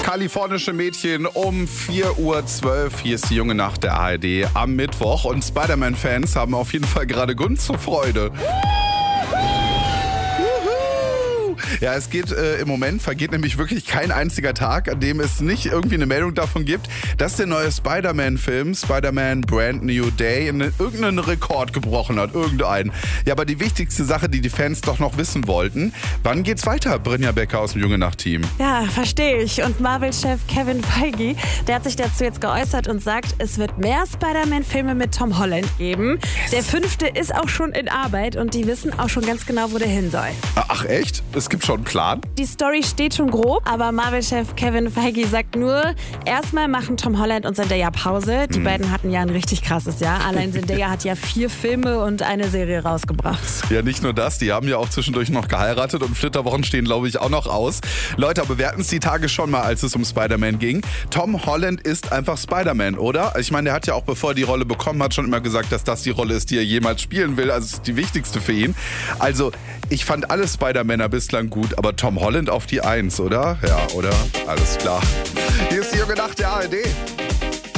Kalifornische Mädchen um 4:12 Uhr. Hier ist die junge Nacht der ARD am Mittwoch. Und Spider-Man-Fans haben auf jeden Fall gerade Grund zur Freude. Ja, es geht im Moment, vergeht nämlich wirklich kein einziger Tag, an dem es nicht irgendwie eine Meldung davon gibt, dass der neue Spider-Man-Film, Spider-Man Brand New Day, irgendeinen Rekord gebrochen hat. Irgendeinen. Ja, aber die wichtigste Sache, die Fans doch noch wissen wollten, wann geht's weiter, Brynja Becker aus dem Junge Nacht-Team? Ja, verstehe ich. Und Marvel-Chef Kevin Feige, der hat sich dazu jetzt geäußert und sagt, es wird mehr Spider-Man-Filme mit Tom Holland geben. Yes. Der 5. ist auch schon in Arbeit und die wissen auch schon ganz genau, wo der hin soll. Ach echt? Es gibt schon einen Plan? Die Story steht schon grob, aber Marvel-Chef Kevin Feige sagt nur, erstmal machen Tom Holland und Zendaya Pause. Die beiden hatten ja ein richtig krasses Jahr. Allein Zendaya hat ja 4 Filme und eine Serie rausgebracht. Ja, nicht nur das, die haben ja auch zwischendurch noch geheiratet und Flitterwochen stehen, glaube ich, auch noch aus. Leute, aber wir hatten es die Tage schon mal, als es um Spider-Man ging. Tom Holland ist einfach Spider-Man, oder? Ich meine, der hat ja auch, bevor er die Rolle bekommen hat, schon immer gesagt, dass das die Rolle ist, die er jemals spielen will. Also es ist die wichtigste für ihn. Also, ich fand alle Spider-Männer bislang gut, aber Tom Holland auf die 1, oder? Ja, oder? Alles klar. Hier ist die junge Nacht der ARD.